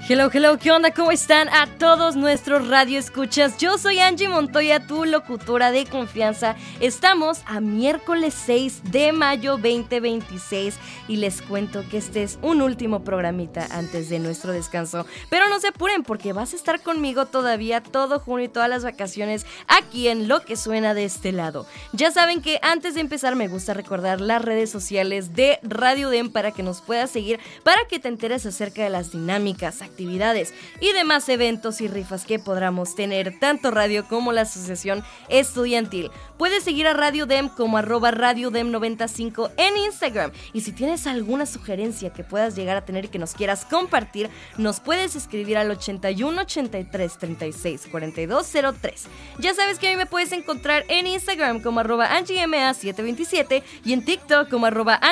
Hello, hello, ¿qué onda? ¿Cómo están a todos nuestros radioescuchas? Yo soy Angie Montoya, tu locutora de confianza. Estamos a miércoles 6 de mayo 2026 y les cuento que este es un último programita antes de nuestro descanso. Pero no se apuren porque vas a estar conmigo todavía todo junio y todas las vacaciones aquí en Lo que Suena de este lado. Ya saben que antes de empezar me gusta recordar las redes sociales de Radio UDEM para que nos puedas seguir, para que te enteres acerca de las dinámicas, actividades y demás eventos y rifas que podamos tener tanto radio como la asociación estudiantil. Puedes seguir a Radio UDEM como @Radio UDEM95 en Instagram, y si tienes alguna sugerencia que puedas llegar a tener y que nos quieras compartir, nos puedes escribir al 81 83 36 42 03. Ya sabes que a mí me puedes encontrar en Instagram como @AngieMA727 y en TikTok como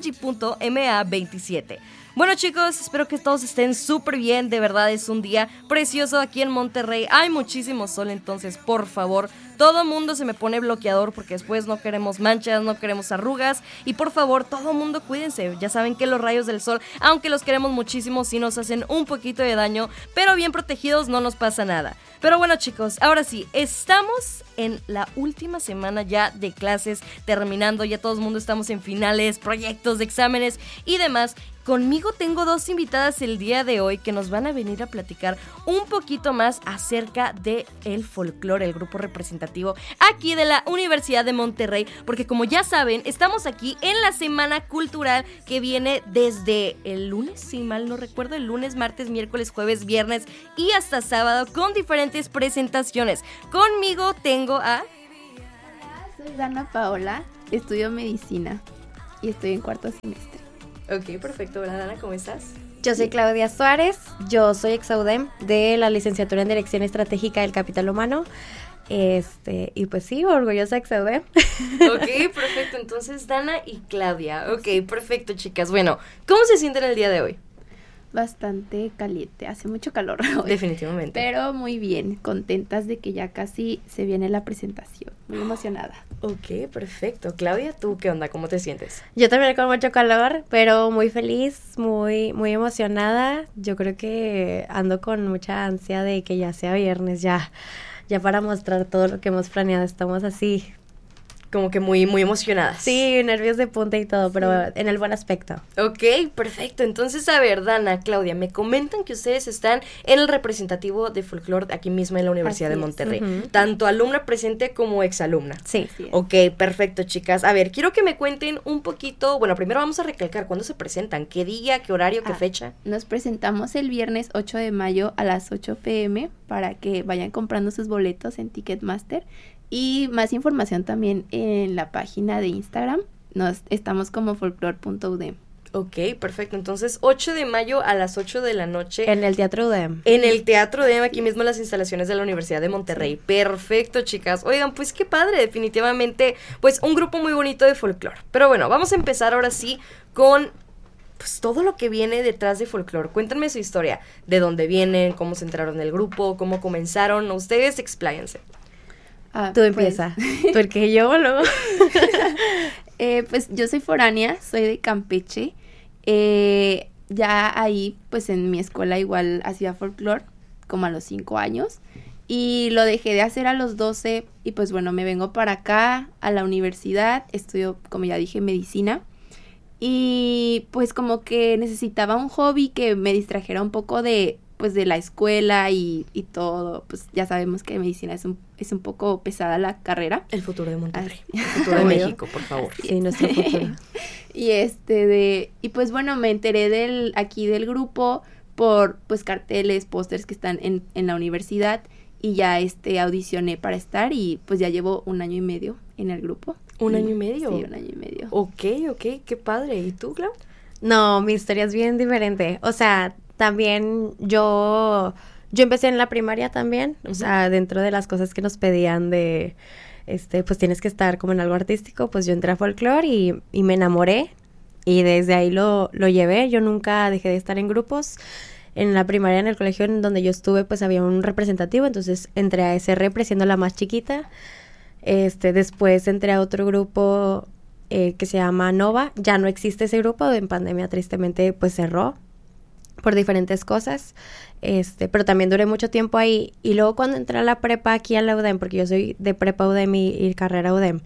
@Angie.ma27. Bueno, chicos, espero que todos estén súper bien. De verdad es un día precioso aquí en Monterrey. Hay muchísimo sol, entonces por favor, todo mundo se me pone bloqueador porque después no queremos manchas, no queremos arrugas. Y por favor, todo mundo cuídense. Ya saben que los rayos del sol, aunque los queremos muchísimo, sí nos hacen un poquito de daño, pero bien protegidos no nos pasa nada. Pero bueno, chicos, ahora sí, estamos en la última semana ya de clases, terminando, ya todo el mundo estamos en finales, proyectos, de exámenes y demás. Conmigo tengo dos invitadas el día de hoy que nos van a venir a platicar un poquito más acerca de el folclore, el grupo representativo aquí de la Universidad de Monterrey, porque como ya saben, estamos aquí en la Semana Cultural que viene desde el lunes, si mal no recuerdo, el lunes, martes, miércoles, jueves, viernes y hasta sábado con diferentes presentaciones. Conmigo tengo a... Hola, soy Dana Paola, estudio medicina y estoy en cuarto semestre. Ok, perfecto. Hola, Dana, ¿cómo estás? Yo soy Claudia Suárez, yo soy ex-UDEM de la licenciatura en Dirección Estratégica del Capital Humano. Y pues sí, orgullosa ex-UDEM. Ok, perfecto. Entonces, Dana y Claudia. Ok, perfecto, chicas. Bueno, ¿cómo se sienten el día de hoy? Bastante caliente, hace mucho calor hoy. Definitivamente. Pero muy bien, contentas de que ya casi se viene la presentación, muy emocionada. Ok, perfecto. Claudia, ¿tú qué onda? ¿Cómo te sientes? Yo también con mucho calor, pero muy feliz, muy emocionada. Yo creo que ando con mucha ansia de que ya sea viernes, ya para mostrar todo lo que hemos planeado. Estamos así, como que muy emocionadas. Sí, nervios de punta y todo, pero en el buen aspecto. Ok, perfecto. Entonces, a ver, Dana, Claudia, me comentan que ustedes están en el representativo de folclore aquí mismo en la Universidad de Monterrey. Uh-huh. Tanto alumna presente como exalumna. Sí. Ok, perfecto, chicas. A ver, quiero que me cuenten un poquito. Bueno, primero vamos a recalcar cuándo se presentan, qué día, qué horario, qué fecha. Nos presentamos el viernes 8 de mayo a las 8 p.m. para que vayan comprando sus boletos en Ticketmaster. Y más información también en la página de Instagram. Estamos como folklore.udem. Ok, perfecto. Entonces, 8 de mayo a las 8 de la noche. En el Teatro UDEM. En el Teatro UDEM, aquí mismo en las instalaciones de la Universidad de Monterrey. Sí. Perfecto, chicas. Oigan, pues qué padre, definitivamente. Pues un grupo muy bonito de folclore. Pero bueno, vamos a empezar ahora sí con... pues todo lo que viene detrás de folclore. Cuéntenme su historia. ¿De dónde vienen? ¿Cómo se entraron en el grupo? ¿Cómo comenzaron? Ustedes expláyense. Tú empieza, porque yo luego... Pues yo soy foránea, soy de Campeche. Ya ahí, pues en mi escuela igual hacía folclore, como a los 5 años. Y lo dejé de hacer a los 12 y pues bueno, me vengo para acá, a la universidad. Estudio, como ya dije, medicina. Y pues como que necesitaba un hobby que me distrajera un poco de la escuela y todo. Pues ya sabemos que medicina es un poco pesada la carrera. El futuro de Monterrey. El futuro de México, por favor. Sí, nuestro futuro. Y pues bueno, me enteré aquí del grupo por pues carteles, pósters que están en la universidad, y ya audicioné para estar y pues ya llevo 1 año y medio en el grupo. ¿Un año y medio? Sí, 1 año y medio. Ok, qué padre. ¿Y tú, Clau? No, mi historia es bien diferente. O sea, también yo empecé en la primaria también. Uh-huh. O sea, dentro de las cosas que nos pedían de, pues tienes que estar como en algo artístico, pues yo entré a folclore y me enamoré. Y desde ahí lo llevé. Yo nunca dejé de estar en grupos. En la primaria, en el colegio en donde yo estuve, pues había un representativo. Entonces entré a ese rep, siendo la más chiquita. Después entré a otro grupo que se llama Nova. Ya no existe ese grupo, en pandemia tristemente pues cerró. por diferentes cosas, pero también duré mucho tiempo ahí. Y luego cuando entré a la prepa aquí a la UDEM, porque yo soy de prepa UDEM y carrera UDEM,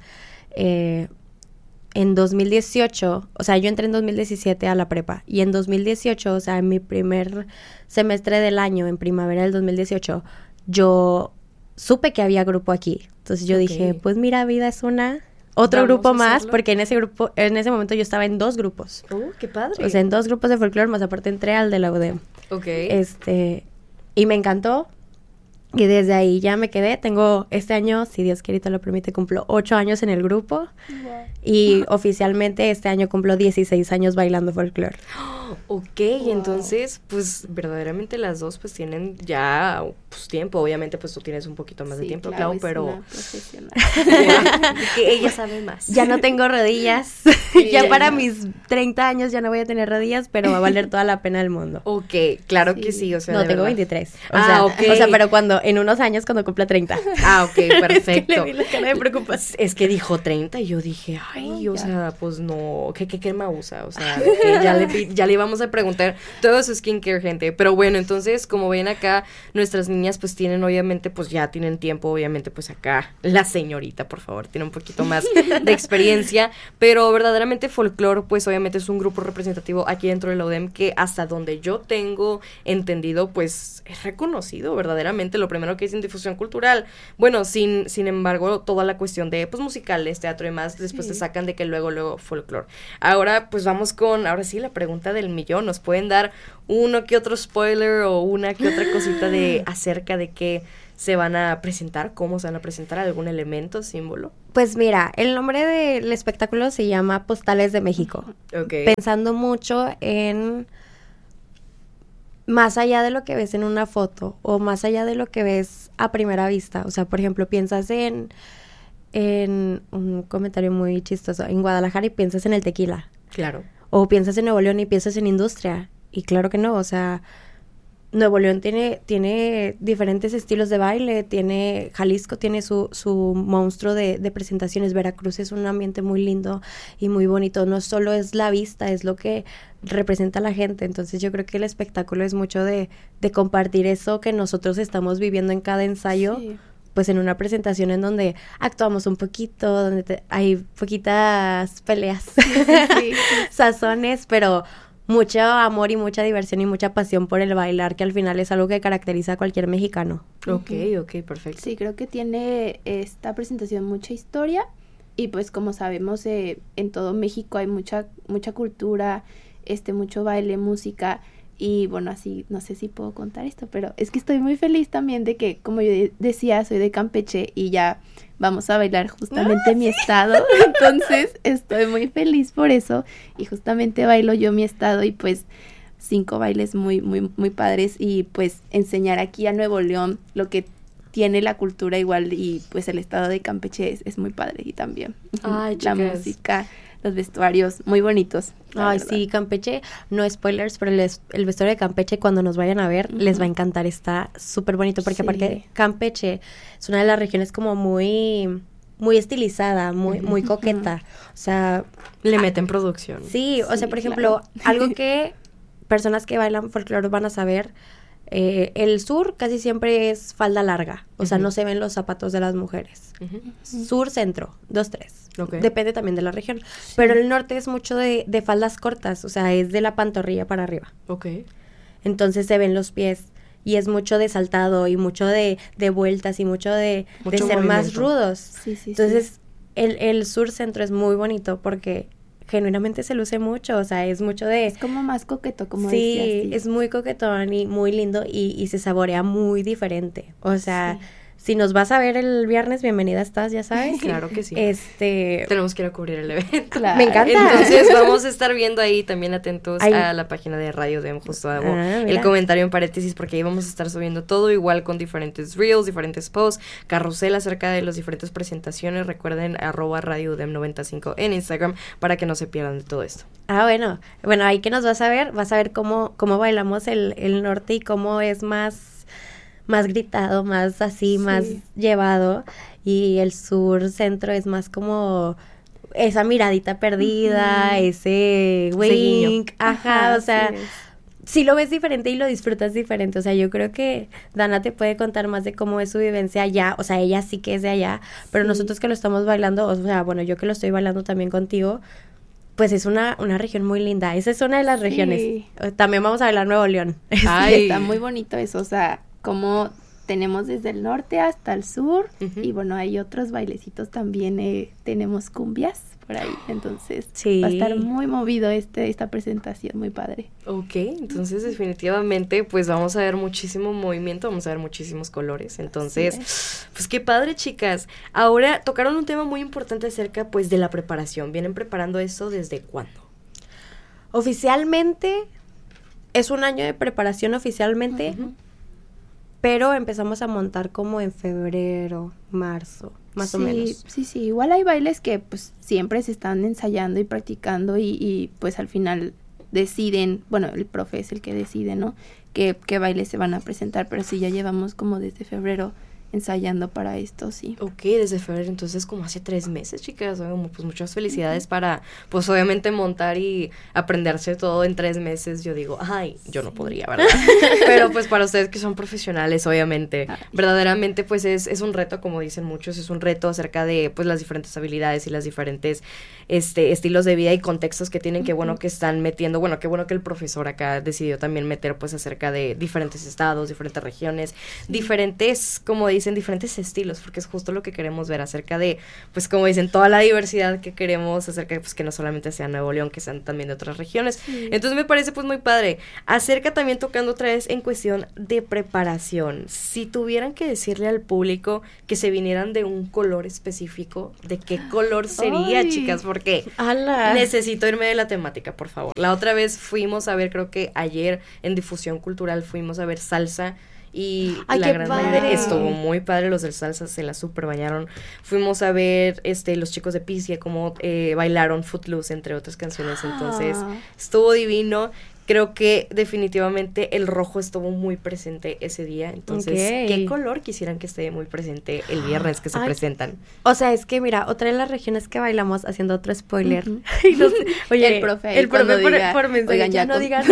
en 2018, o sea, yo entré en 2017 a la prepa, y en 2018, o sea, en mi primer semestre del año, en primavera del 2018, yo supe que había grupo aquí. Entonces yo dije, pues mira, vida es otro grupo más, porque en ese momento yo estaba en 2 grupos. ¡Qué padre! O sea, en 2 grupos de folclore, más aparte entré al de la UDEM. Ok. Y me encantó. Y desde ahí ya me quedé. Tengo este año, si Dios quiere y te lo permite, cumplo 8 años en el grupo. Wow. Y oficialmente este año cumplo 16 años bailando folclore. Ok, wow. Entonces, pues verdaderamente las dos pues tienen ya pues tiempo. Obviamente pues tú tienes un poquito más de tiempo, claro, pero que ella sabe más. Ya no tengo rodillas. Ya para mis 30 años ya no voy a tener rodillas, pero va a valer toda la pena del mundo. Ok, claro que sí, o sea, no, tengo 23. Okay. O sea, pero en unos años cuando cumpla 30. Ok, perfecto. Es que le vi la cara de preocupación. Es que dijo 30 y yo dije, ay, o sea, pues no, ¿qué me usa? O sea, ya le íbamos a preguntar todo su skincare, gente. Pero bueno, entonces, como ven acá, nuestras niñas pues tienen, obviamente, pues ya tienen tiempo, obviamente, pues acá, la señorita, por favor, tiene un poquito más de experiencia, pero verdaderamente Folklore, pues obviamente es un grupo representativo aquí dentro de la UDEM que hasta donde yo tengo entendido, pues es reconocido verdaderamente, lo primero que es en difusión cultural. Bueno, sin embargo, toda la cuestión de, pues, musicales, teatro y demás, después te sacan de que luego Folklore. Ahora, pues, vamos con, ahora sí, la pregunta del millón. ¿Nos pueden dar uno que otro spoiler o una que otra cosita acerca de qué se van a presentar? ¿Cómo se van a presentar? ¿Algún elemento, símbolo? Pues mira, el nombre del espectáculo se llama Postales de México. Okay. Pensando mucho en más allá de lo que ves en una foto o más allá de lo que ves a primera vista. O sea, por ejemplo, piensas en un comentario muy chistoso, en Guadalajara y piensas en el tequila. Claro. O piensas en Nuevo León y piensas en industria. Y claro que no, o sea, Nuevo León tiene diferentes estilos de baile, Jalisco tiene su monstruo de presentaciones, Veracruz es un ambiente muy lindo y muy bonito, no solo es la vista, es lo que representa a la gente. Entonces yo creo que el espectáculo es mucho de compartir eso que nosotros estamos viviendo en cada ensayo, sí. Pues en una presentación en donde actuamos un poquito, donde hay poquitas peleas, sí. Sazones, pero mucho amor y mucha diversión y mucha pasión por el bailar, que al final es algo que caracteriza a cualquier mexicano. Ok, perfecto. Sí, creo que tiene esta presentación mucha historia y pues como sabemos en todo México hay mucha cultura, mucho baile, música y bueno, así no sé si puedo contar esto, pero es que estoy muy feliz también de que, como yo decía, soy de Campeche y ya vamos a bailar justamente en mi estado, entonces estoy muy feliz por eso y justamente bailo yo mi estado y pues 5 bailes muy, muy, muy padres y pues enseñar aquí a Nuevo León lo que tiene la cultura igual y pues el estado de Campeche es muy padre y también la música, los vestuarios muy bonitos. Ay, sí, Campeche, no spoilers, pero el vestuario de Campeche cuando nos vayan a ver les va a encantar, está súper bonito porque aparte Campeche es una de las regiones como muy estilizada, muy coqueta, o sea, le meten producción. Sí, o sea, por ejemplo, algo que personas que bailan folclore van a saber, el sur casi siempre es falda larga, o sea, no se ven los zapatos de las mujeres. Sur, centro, 2, 3. Okay. Depende también de la región. Sí. Pero el norte es mucho de faldas cortas, o sea, es de la pantorrilla para arriba. Ok. Entonces se ven los pies y es mucho de saltado y mucho de vueltas y mucho de ser movimiento. Más rudos. Sí. Entonces el sur centro es muy bonito porque genuinamente se luce mucho, o sea, es mucho de... Es como más coqueto, como decías. Sí, es muy coquetón y muy lindo y se saborea muy diferente. O sea, si nos vas a ver el viernes, bienvenida estás, ya sabes. Claro que sí. Tenemos que ir a cubrir el evento. Claro. Me encanta. Entonces vamos a estar viendo ahí también atentos a la página de Radio Dem, justo hago el comentario en paréntesis porque ahí vamos a estar subiendo todo igual con diferentes reels, diferentes posts, carrusel acerca de las diferentes presentaciones. Recuerden @Radio Dem 95 en Instagram para que no se pierdan de todo esto. Bueno, ahí que nos vas a ver cómo bailamos el norte y cómo es más gritado, más así, más llevado, y el sur centro es más como esa miradita perdida, ese wink, o sea, sí lo ves diferente y lo disfrutas diferente. O sea, yo creo que Dana te puede contar más de cómo es su vivencia allá. O sea, ella sí que es de allá, pero nosotros que lo estamos bailando, o sea, bueno, yo que lo estoy bailando también contigo, pues es una región muy linda. Esa es una de las regiones. También vamos a bailar Nuevo León. Ay, está muy bonito eso, o sea, como tenemos desde el norte hasta el sur, y bueno, hay otros bailecitos también, tenemos cumbias por ahí, entonces va a estar muy movido esta presentación, muy padre. Ok, entonces definitivamente pues vamos a ver muchísimo movimiento, vamos a ver muchísimos colores, entonces pues qué padre, chicas. Ahora tocaron un tema muy importante acerca pues de la preparación. ¿Vienen preparando eso desde cuándo? Oficialmente es un año de preparación oficialmente, pero empezamos a montar como en febrero, marzo, más o menos. Sí, igual hay bailes que pues siempre se están ensayando y practicando y pues al final deciden, bueno, el profe es el que decide, ¿no? Qué bailes se van a presentar, pero sí ya llevamos como desde febrero ensayando para esto, sí. Ok, desde febrero, entonces como hace 3 meses, chicas, pues muchas felicidades para, pues obviamente montar y aprenderse todo en 3 meses. Yo digo, ay, yo no podría, ¿verdad? Pero pues para ustedes que son profesionales, obviamente, verdaderamente pues es un reto, como dicen muchos, es un reto acerca de pues las diferentes habilidades y las diferentes estilos de vida y contextos que tienen, qué bueno que están metiendo, bueno, qué bueno que el profesor acá decidió también meter pues acerca de diferentes estados, diferentes regiones, diferentes, como dicen, diferentes estilos, porque es justo lo que queremos ver acerca de, pues como dicen, toda la diversidad que queremos acerca de, pues que no solamente sea Nuevo León, que sean también de otras regiones. Entonces me parece pues muy padre. Acerca también tocando otra vez en cuestión de preparación, si tuvieran que decirle al público que se vinieran de un color específico, ¿de qué color sería, chicas? Porque necesito irme de la temática, por favor. La otra vez fuimos a ver, creo que ayer en Difusión Cultural fuimos a ver salsa, y la gran mayoría estuvo muy padre. Los del salsa se la super bañaron. Fuimos a ver los chicos de Piscia como bailaron Footloose, entre otras canciones. Entonces estuvo divino. Creo que definitivamente el rojo estuvo muy presente ese día. Entonces, ¿qué color quisieran que esté muy presente el viernes que se presentan? O sea, es que mira, otra de las regiones que bailamos, haciendo otro spoiler. Oye, el profe por mensaje, oigan, ya no digan.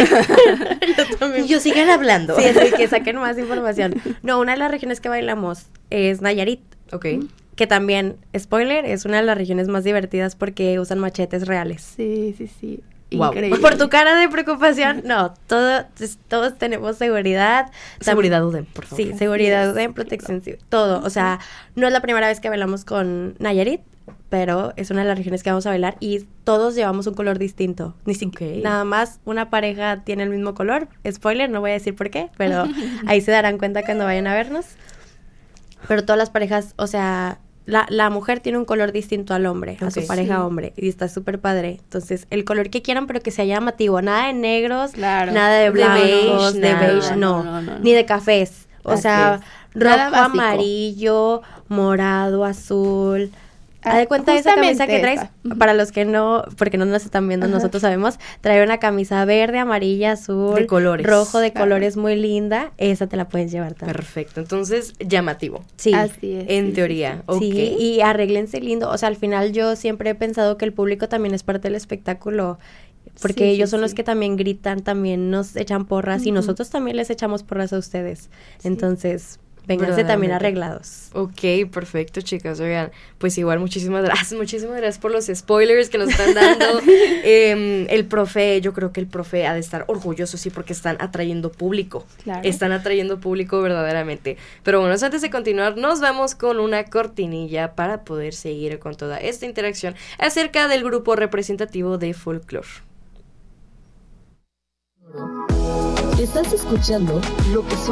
Yo sigan hablando. Sí, así que saquen más información. No, una de las regiones que bailamos es Nayarit. Ok. Que también, spoiler, es una de las regiones más divertidas porque usan machetes reales. Sí. Wow. Increíble. Por tu cara de preocupación, no, todos tenemos seguridad. Seguridad UDEM, por favor. Sí, seguridad UDEM, protección civil, todo. O sea, no es la primera vez que bailamos con Nayarit, pero es una de las regiones que vamos a bailar y todos llevamos un color distinto. Nada más una pareja tiene el mismo color. Spoiler, no voy a decir por qué, pero ahí se darán cuenta cuando vayan a vernos. Pero todas las parejas, o sea, la mujer tiene un color distinto al hombre, a su pareja hombre, y está súper padre. Entonces, el color que quieran, pero que sea llamativo. Nada de negros, nada de blancos, de beige, no, ni de cafés. O sea, rojo, amarillo, morado, azul. Haz de cuenta esa camisa que traes, para los que no, porque no nos están viendo, nosotros sabemos, trae una camisa verde, amarilla, azul, de colores, rojo, de colores, muy linda. Esa te la puedes llevar también. Perfecto, entonces llamativo. Sí, así es, en teoría. Sí, y arréglense lindo. O sea, al final yo siempre he pensado que el público también es parte del espectáculo, porque ellos son los que también gritan, también nos echan porras, y nosotros también les echamos porras a ustedes. Entonces, vénganse también arreglados. Ok, perfecto, chicas. Oigan, pues igual muchísimas gracias por los spoilers que nos están dando. El profe, yo creo que el profe ha de estar orgulloso, sí, porque están atrayendo público. Claro. Están atrayendo público verdaderamente. Pero bueno, antes de continuar, nos vamos con una cortinilla para poder seguir con toda esta interacción acerca del grupo representativo de folclore. Estás escuchando lo que